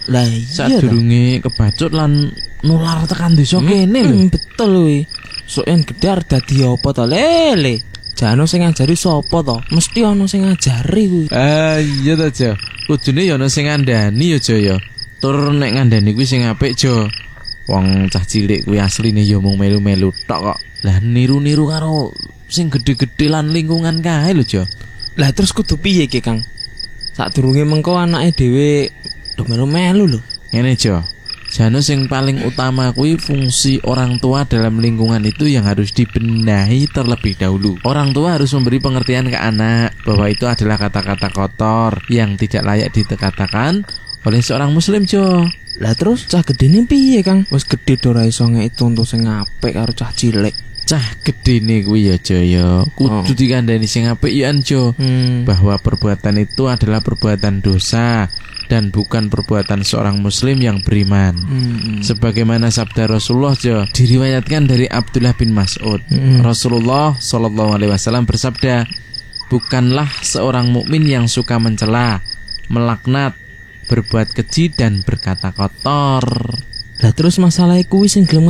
Lah iya sadurunge kebacut lan nular tekan desa kene lho. Betul kuwi. Sok yen gedar dadi apa to lele. Jano sing ngajari sapa to? Mesti ana sing ngajari kuwi. Iya to, Jo. Kudune ya ana sing ngandani ya, Jo ya. Tur nek ngandani kuwi sing apik, Jo. Wong cah cilik kuwi asline ya mung melu-melu tok kok. Lah niru-niru karo sing gede-gede lan lingkungan kae lho, Jo. Lah terus kudu piye ki, Kang? Sadurunge mengko anake dhewe do melu-melu lho. Ngene, Jo. Jane sing paling utama kuwi fungsi orang tua dalam lingkungan itu yang harus dibenahi terlebih dahulu. Orang tua harus memberi pengertian ke anak bahwa itu adalah kata-kata kotor yang tidak layak dikatakan oleh seorang muslim, Jo. Lah terus cah gedene piye, Kang? Wis gedhe do ora iso ngeki contoh sing apik karo cah cilik. Cah gedene kuwi ya, Jo ya. Kudu dikandani sing apik ya, Jo. Bahwa perbuatan itu adalah perbuatan dosa dan bukan perbuatan seorang muslim yang beriman. Sebagaimana sabda Rasulullah, Jo, diriwayatkan dari Abdullah bin Mas'ud. Rasulullah sallallahu alaihi wasallam bersabda, "Bukanlah seorang mukmin yang suka mencela, melaknat, berbuat keji dan berkata kotor." Lah terus masalah kuwi sing gelem